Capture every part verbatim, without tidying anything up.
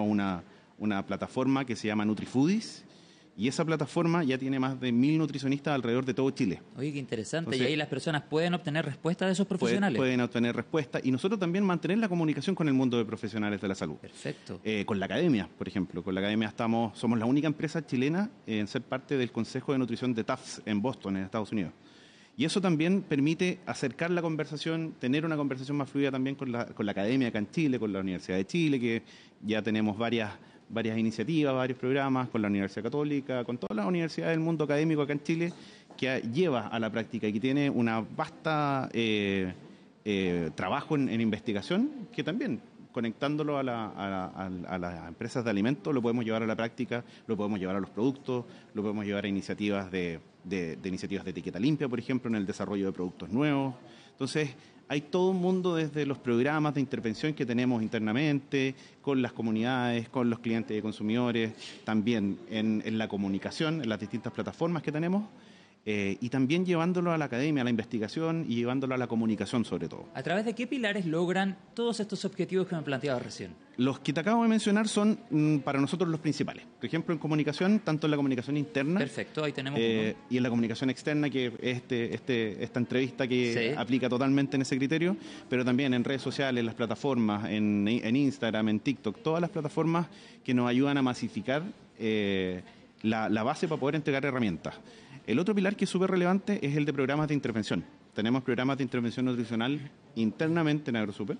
tenemos una, una plataforma que se llama NutriFoodies, y esa plataforma ya tiene más de mil nutricionistas alrededor de todo Chile. Oye, qué interesante. Entonces, y ahí las personas pueden obtener respuestas de esos profesionales. Pueden, pueden obtener respuestas. Y nosotros también mantener la comunicación con el mundo de profesionales de la salud. Perfecto. Eh, con la academia, por ejemplo. Con la academia estamos, somos la única empresa chilena en ser parte del Consejo de Nutrición de Tufts en Boston, en Estados Unidos. Y eso también permite acercar la conversación, tener una conversación más fluida también con la, con la academia acá en Chile, con la Universidad de Chile, que ya tenemos varias... varias iniciativas, varios programas con la Universidad Católica, con todas las universidades del mundo académico acá en Chile, que lleva a la práctica y que tiene una vasta eh, eh, trabajo en, en investigación, que también, conectándolo a, la, a, a, a las empresas de alimentos, lo podemos llevar a la práctica, lo podemos llevar a los productos, lo podemos llevar a iniciativas de, de, de iniciativas de etiqueta limpia, por ejemplo, en el desarrollo de productos nuevos. Entonces, hay todo un mundo desde los programas de intervención que tenemos internamente, con las comunidades, con los clientes y consumidores, también en, en la comunicación, en las distintas plataformas que tenemos, eh, y también llevándolo a la academia, a la investigación y llevándolo a la comunicación sobre todo. ¿A través de qué pilares logran todos estos objetivos que me planteaba recién? Los que te acabo de mencionar son mm, para nosotros los principales. Por ejemplo, en comunicación, tanto en la comunicación interna. Perfecto, ahí tenemos eh, uno. y en la comunicación externa, que es este, este, esta entrevista que Sí. aplica totalmente en ese criterio, pero también en redes sociales, en las plataformas, en, en Instagram, en TikTok, todas las plataformas que nos ayudan a masificar eh, la, la base para poder entregar herramientas. El otro pilar que es súper relevante es el de programas de intervención. Tenemos programas de intervención nutricional internamente en AgroSuper,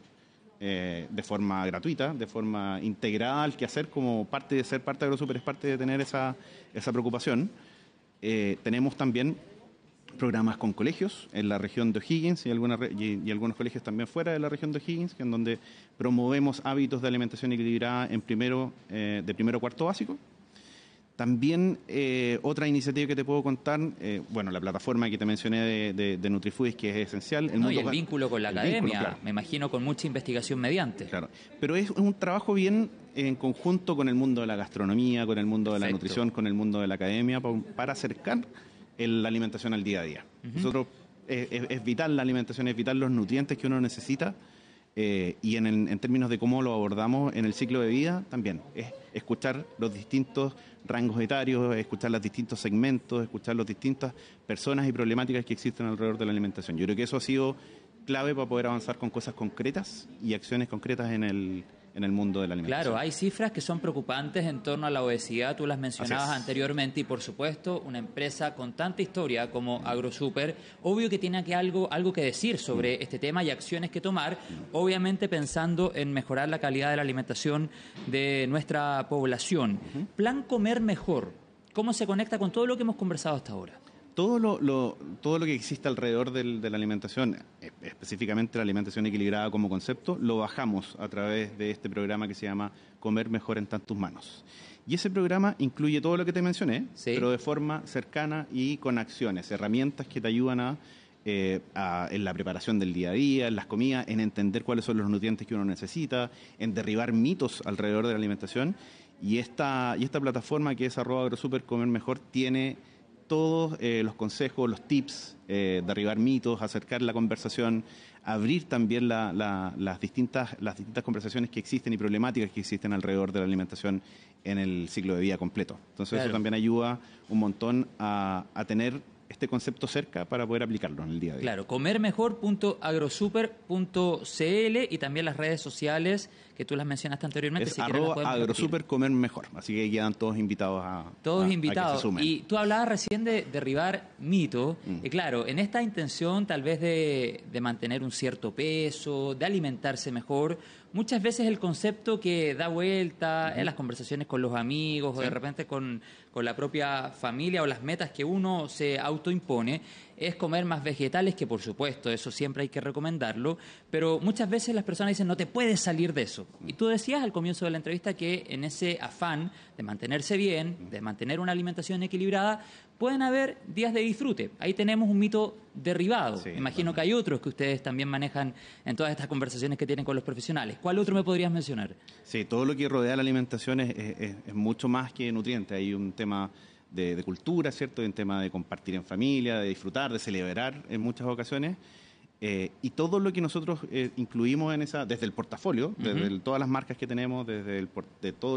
eh, de forma gratuita, de forma integrada al quehacer, como parte de ser parte de AgroSuper es parte de tener esa, esa preocupación. Eh, tenemos también programas con colegios en la región de O'Higgins y, alguna re- y, y algunos colegios también fuera de la región de O'Higgins, que en donde promovemos hábitos de alimentación equilibrada en primero, eh, de primero a cuarto básico. También eh, otra iniciativa que te puedo contar, eh, bueno, la plataforma que te mencioné de, de, de NutriFoodies, que es esencial. El no, y el vínculo con la el academia, vínculo, claro. Me imagino con mucha investigación mediante. Claro, pero es un trabajo bien en conjunto con el mundo de la gastronomía, con el mundo de la Perfecto. nutrición, con el mundo de la academia, pa- para acercar el, la alimentación al día a día. Uh-huh. Nosotros, eh, es, es vital la alimentación, es vital los nutrientes que uno necesita. Eh, y en, el, en términos de cómo lo abordamos en el ciclo de vida, también es escuchar los distintos rangos etarios, escuchar los distintos segmentos, escuchar las distintas personas y problemáticas que existen alrededor de la alimentación. Yo creo que eso ha sido clave para poder avanzar con cosas concretas y acciones concretas en el, en el mundo de la alimentación. Claro, hay cifras que son preocupantes en torno a la obesidad, tú las mencionabas anteriormente, y por supuesto una empresa con tanta historia como AgroSuper, obvio que tiene que algo, algo que decir sobre mm. este tema y acciones que tomar, mm. obviamente pensando en mejorar la calidad de la alimentación de nuestra población. Uh-huh. Plan Comer Mejor, ¿cómo se conecta con todo lo que hemos conversado hasta ahora? Todo lo, lo, todo lo que existe alrededor del, de la alimentación, específicamente la alimentación equilibrada como concepto, lo bajamos a través de este programa que se llama Comer Mejor en Tus Manos. Y ese programa incluye todo lo que te mencioné, sí. pero de forma cercana y con acciones, herramientas que te ayudan a, eh, a, en la preparación del día a día, en las comidas, en entender cuáles son los nutrientes que uno necesita, en derribar mitos alrededor de la alimentación. Y esta, y esta plataforma que es arroba AgroSuper Comer Mejor tiene todos eh, los consejos, los tips, eh, derribar mitos, acercar la conversación, abrir también la, la, las, distintas, las distintas conversaciones que existen y problemáticas que existen alrededor de la alimentación en el ciclo de vida completo. Entonces claro. eso también ayuda un montón a, a tener este concepto cerca para poder aplicarlo en el día a día. Claro, comer mejor punto agrosuper punto c l y también las redes sociales que tú las mencionaste anteriormente. Es si arroba AgroSuper Comer Mejor, así que quedan todos invitados a Todos a, invitados. A que se sumen. Y tú hablabas recién de derribar mitos, mm. y claro, en esta intención tal vez de, de mantener un cierto peso, de alimentarse mejor, muchas veces el concepto que da vuelta mm. en las conversaciones con los amigos sí. o de repente con, con la propia familia o las metas que uno se autoimpone, es comer más vegetales, que por supuesto, eso siempre hay que recomendarlo, pero muchas veces las personas dicen, no te puedes salir de eso. Y tú decías al comienzo de la entrevista que en ese afán de mantenerse bien, de mantener una alimentación equilibrada, pueden haber días de disfrute. Ahí tenemos un mito derribado. Sí, imagino que hay otros que ustedes también manejan en todas estas conversaciones que tienen con los profesionales. ¿Cuál otro me podrías mencionar? Sí, todo lo que rodea la alimentación es, es, es mucho más que nutriente. Hay un tema De, de cultura, ¿cierto? Un tema de compartir en familia, de disfrutar, de celebrar en muchas ocasiones. Eh, y todo lo que nosotros eh, incluimos en esa, desde el portafolio, uh-huh. desde el, todas las marcas que tenemos, desde el, de todo